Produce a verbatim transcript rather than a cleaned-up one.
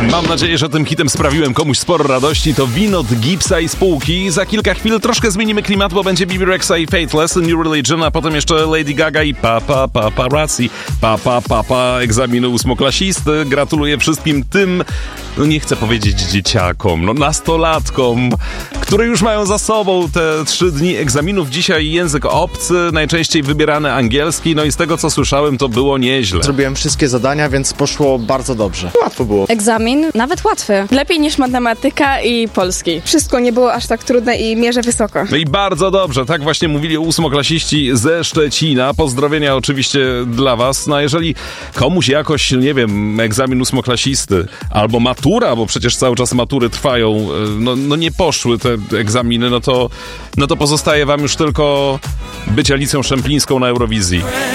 Mam nadzieję, że tym hitem sprawiłem komuś sporo radości. To Winod, Gipsa i spółki. Za kilka chwil troszkę zmienimy klimat, bo będzie Bibi Rexa i Faithless, New Religion, a potem jeszcze Lady Gaga i Papa Paparazzi. Papa Papa egzaminu ósmoklasisty. Gratuluję wszystkim tym, no nie chcę powiedzieć dzieciakom, no nastolatkom, które już mają za sobą te trzy dni egzaminów. Dzisiaj język obcy, najczęściej wybierany angielski, no i z tego co słyszałem, to było nieźle. Zrobiłem wszystkie zadania, więc poszło bardzo dobrze. Łatwo było. Egzamin nawet łatwy. Lepiej niż matematyka i polski. Wszystko nie było aż tak trudne i mierzę wysoko. No i bardzo dobrze, tak właśnie mówili ósmoklasiści ze Szczecina. Pozdrowienia oczywiście dla was. No a jeżeli komuś jakoś, nie wiem, egzamin ósmoklasisty albo matura, bo przecież cały czas matury trwają, no, no nie poszły te egzaminy, no to, no to pozostaje wam już tylko być Alicją Szemplińską na Eurowizji.